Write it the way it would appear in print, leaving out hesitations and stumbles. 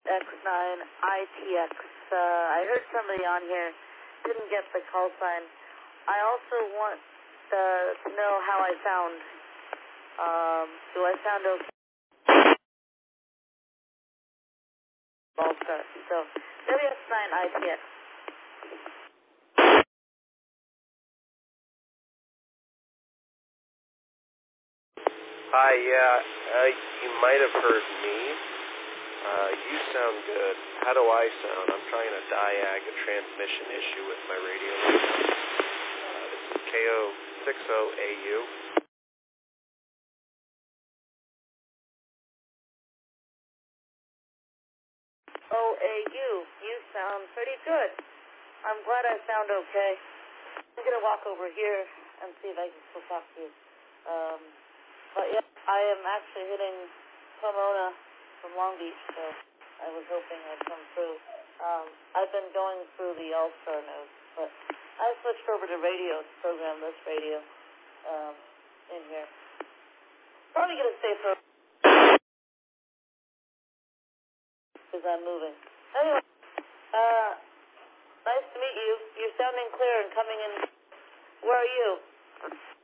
X9 ITX. I heard somebody on here didn't get the call sign. I also want to know how I sound. Do I sound okay? Ball start. So, WX9 ITX. Hi, yeah, you might have heard me. You sound good. How do I sound? I'm trying to diag a transmission issue with my radio. This is KO60AU. OAU, you sound pretty good. I'm glad I sound okay. I'm going to walk over here and see if I can still talk to you. But yeah, I am actually hitting Pomona from Long Beach, so I was hoping I'd come through. I've been going through the All-Star notes, but I switched over to radio to program this radio in here. Probably going to stay for because I'm moving. Anyway, nice to meet you. You're sounding clear and coming in. Where are you?